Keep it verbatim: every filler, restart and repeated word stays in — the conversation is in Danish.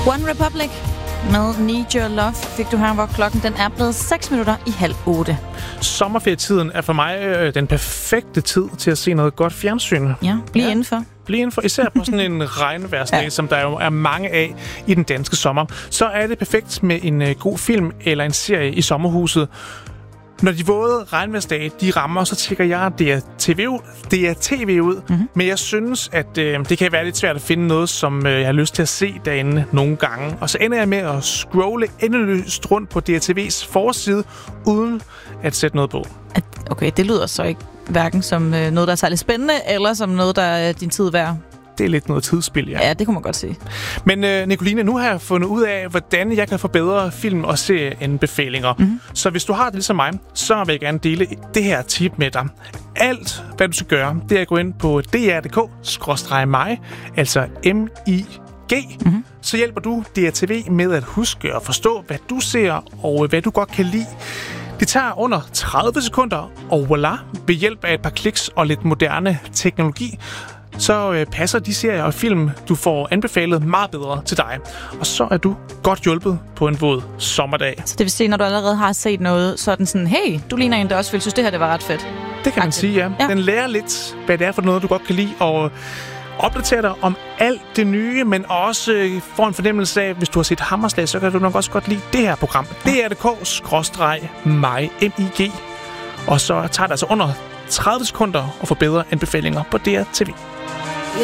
One Republic med Need Your Love fik du her, hvor klokken den er blevet seks minutter i halv otte. Sommerferietiden er for mig øh, den perfekte tid til at se noget godt fjernsyn. Ja, bliv ja. indenfor. Bliv indenfor, især på sådan en regnværsdag, ja. som der jo er mange af i den danske sommer. Så er det perfekt med en øh, god film eller en serie i sommerhuset. Når de våde regnværsdage, de rammer, så tænker jeg, at det er tv ud. Det er tv ud. Mm-hmm. Men jeg synes, at øh, det kan være lidt svært at finde noget, som øh, jeg har lyst til at se derinde nogle gange. Og så ender jeg med at scrolle endeløst rundt på D R T V's forside, uden at sætte noget på. Okay, det lyder så ikke hverken som øh, noget, der er særlig spændende, eller som noget, der er din tid værd. Det er lidt noget tidsspil, ja. Ja, det kunne man godt sige. Men øh, Nicoline, nu har jeg fundet ud af, hvordan jeg kan forbedre film- og serieanbefalinger. Mm-hmm. Så hvis du har det ligesom mig, så vil jeg gerne dele det her tip med dig. Alt, hvad du skal gøre, det er at gå ind på d r punktum d k skråstreg mig, altså M I G. Mm-hmm. Så hjælper du D R T V med at huske og forstå, hvad du ser og hvad du godt kan lide. Det tager under tredive sekunder, og voilà, ved hjælp af et par kliks og lidt moderne teknologi, så øh, passer de serier og film, du får anbefalet, meget bedre til dig. Og så er du godt hjulpet på en våd sommerdag. Så det vil sige, når du allerede har set noget, så er den sådan, hey, du ligner en, der også ville synes, det her det var ret fedt. Det kan man sige, ja. ja. Den lærer lidt, hvad det er for noget, du godt kan lide, og opdaterer dig om alt det nye, men også øh, får en fornemmelse af, hvis du har set Hammerslag, så kan du nok også godt lide det her program. Ja. D R punktum d k skråstreg mig, M I G. Og så tager det altså under tredive sekunder at få bedre anbefalinger på D R T V.